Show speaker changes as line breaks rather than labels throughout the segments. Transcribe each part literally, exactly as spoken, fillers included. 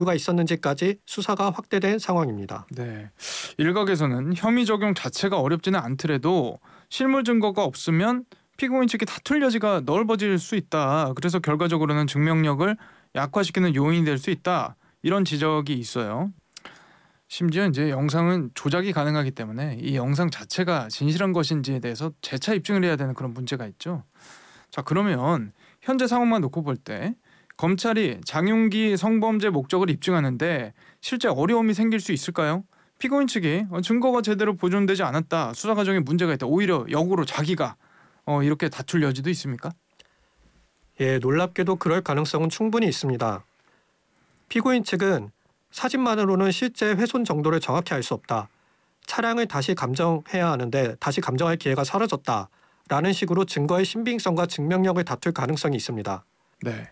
가 있었는지까지 수사가 확대된 상황입니다.
네. 일각에서는 혐의 적용 자체가 어렵지는 않더라도 실물 증거가 없으면 피고인 측이 다툴 여지가 넓어질 수 있다. 그래서 결과적으로는 증명력을 약화시키는 요인이 될 수 있다. 이런 지적이 있어요. 심지어 이제 영상은 조작이 가능하기 때문에 이 영상 자체가 진실한 것인지에 대해서 재차 입증을 해야 되는 그런 문제가 있죠. 자, 그러면 현재 상황만 놓고 볼 때 검찰이 장윤기 성범죄 목적을 입증하는데 실제 어려움이 생길 수 있을까요? 피고인 측이 어, 증거가 제대로 보존되지 않았다, 수사 과정에 문제가 있다, 오히려 역으로 자기가 어, 이렇게 다툴 여지도 있습니까?
예, 놀랍게도 그럴 가능성은 충분히 있습니다. 피고인 측은 사진만으로는 실제 훼손 정도를 정확히 알 수 없다. 차량을 다시 감정해야 하는데 다시 감정할 기회가 사라졌다. 라는 식으로 증거의 신빙성과 증명력을 다툴 가능성이 있습니다.
네.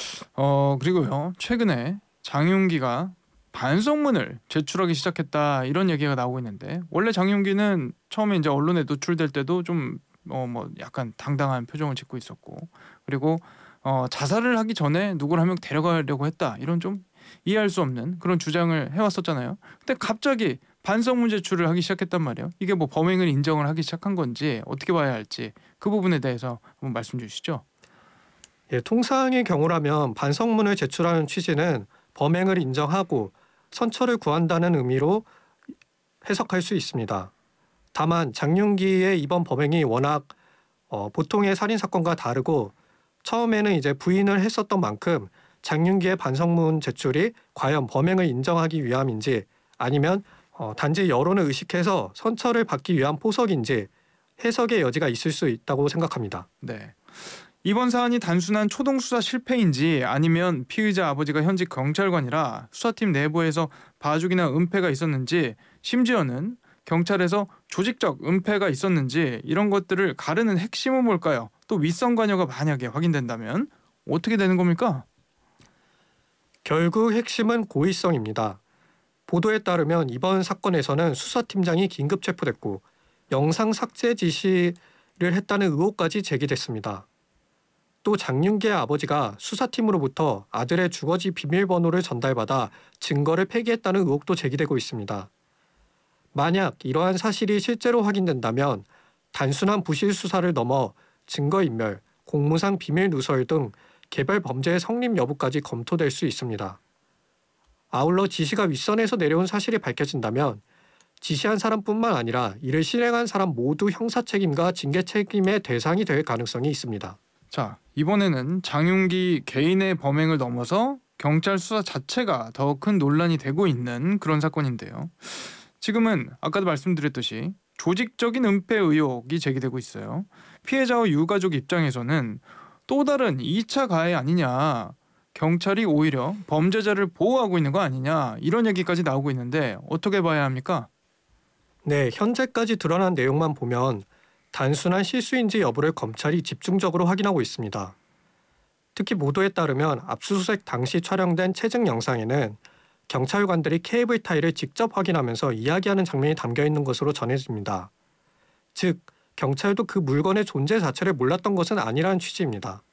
어 그리고요, 최근에 장윤기가 반성문을 제출하기 시작했다, 이런 얘기가 나오고 있는데, 원래 장윤기는 처음에 이제 언론에 노출될 때도 좀 어 뭐 약간 당당한 표정을 짓고 있었고, 그리고 어 자살을 하기 전에 누구를 한 명 데려가려고 했다, 이런 좀 이해할 수 없는 그런 주장을 해왔었잖아요. 근데 갑자기 반성문 제출을 하기 시작했단 말이에요. 이게 뭐 범행을 인정을 하기 시작한 건지 어떻게 봐야 할지, 그 부분에 대해서 한번 말씀 주시죠.
예, 통상의 경우라면 반성문을 제출하는 취지는 범행을 인정하고 선처를 구한다는 의미로 해석할 수 있습니다. 다만 장윤기의 이번 범행이 워낙 어, 보통의 살인 사건과 다르고 처음에는 이제 부인을 했었던 만큼 장윤기의 반성문 제출이 과연 범행을 인정하기 위함인지 아니면 어, 단지 여론을 의식해서 선처를 받기 위한 포석인지 해석의 여지가 있을 수 있다고 생각합니다.
네. 이번 사안이 단순한 초동 수사 실패인지 아니면 피의자 아버지가 현직 경찰관이라 수사팀 내부에서 봐주기나 은폐가 있었는지, 심지어는 경찰에서 조직적 은폐가 있었는지, 이런 것들을 가르는 핵심은 뭘까요? 또 윗선 관여가 만약에 확인된다면 어떻게 되는 겁니까?
결국 핵심은 고의성입니다. 보도에 따르면 이번 사건에서는 수사팀장이 긴급 체포됐고 영상 삭제 지시를 했다는 의혹까지 제기됐습니다. 또 장윤기의 아버지가 수사팀으로부터 아들의 주거지 비밀번호를 전달받아 증거를 폐기했다는 의혹도 제기되고 있습니다. 만약 이러한 사실이 실제로 확인된다면 단순한 부실 수사를 넘어 증거인멸, 공무상 비밀 누설 등 개별 범죄의 성립 여부까지 검토될 수 있습니다. 아울러 지시가 윗선에서 내려온 사실이 밝혀진다면 지시한 사람뿐만 아니라 이를 실행한 사람 모두 형사 책임과 징계 책임의 대상이 될 가능성이 있습니다.
자, 이번에는 장윤기 개인의 범행을 넘어서 경찰 수사 자체가 더 큰 논란이 되고 있는 그런 사건인데요. 지금은 아까도 말씀드렸듯이 조직적인 은폐 의혹이 제기되고 있어요. 피해자와 유가족 입장에서는 또 다른 이 차 가해 아니냐, 경찰이 오히려 범죄자를 보호하고 있는 거 아니냐, 이런 얘기까지 나오고 있는데 어떻게 봐야 합니까?
네, 현재까지 드러난 내용만 보면 단순한 실수인지 여부를 검찰이 집중적으로 확인하고 있습니다. 특히 보도에 따르면 압수수색 당시 촬영된 체증 영상에는 경찰관들이 케이블 타이를 직접 확인하면서 이야기하는 장면이 담겨 있는 것으로 전해집니다. 즉, 경찰도 그 물건의 존재 자체를 몰랐던 것은 아니라는 취지입니다.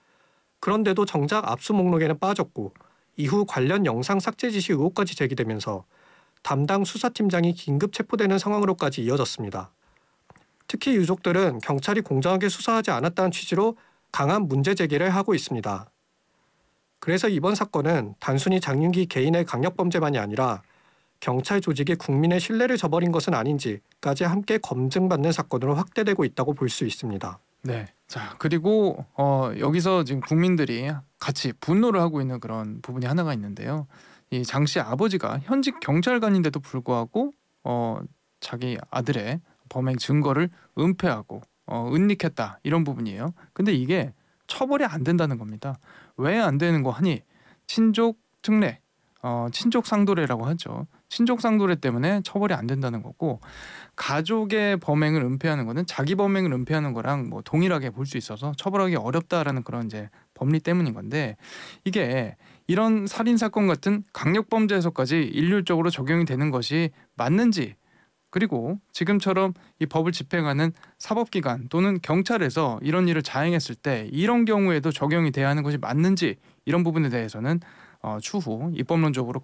그런데도 정작 압수 목록에는 빠졌고 이후 관련 영상 삭제 지시 의혹까지 제기되면서 담당 수사팀장이 긴급 체포되는 상황으로까지 이어졌습니다. 특히 유족들은 경찰이 공정하게 수사하지 않았다는 취지로 강한 문제 제기를 하고 있습니다. 그래서 이번 사건은 단순히 장윤기 개인의 강력범죄만이 아니라 경찰 조직이 국민의 신뢰를 저버린 것은 아닌지까지 함께 검증받는 사건으로 확대되고 있다고 볼 수 있습니다.
네. 자, 그리고 어, 여기서 지금 국민들이 같이 분노를 하고 있는 그런 부분이 하나가 있는데요. 이 장 씨 아버지가 현직 경찰관인데도 불구하고 어, 자기 아들의 범행 증거를 은폐하고 어, 은닉했다, 이런 부분이에요. 근데 이게 처벌이 안 된다는 겁니다. 왜 안 되는 거 하니, 친족 특례, 어, 친족 상도례라고 하죠. 친족 상도례 때문에 처벌이 안 된다는 거고, 가족의 범행을 은폐하는 거는 자기 범행을 은폐하는 거랑 뭐 동일하게 볼 수 있어서 처벌하기 어렵다라는 그런 이제 법리 때문인 건데, 이게 이런 살인 사건 같은 강력 범죄에서까지 일률적으로 적용이 되는 것이 맞는지, 그리고 지금처럼 이 법을 집행하는 사법기관 또는 경찰에서 이런 일을 자행했을 때 이런 경우에도 적용이 돼야 하는 것이 맞는지, 이런 부분에 대해서는 어, 추후 입법론적으로